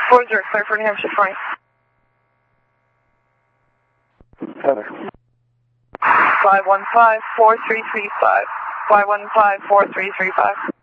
40, clear for New Hampshire 20. Heather. 515-4335. 515-4335.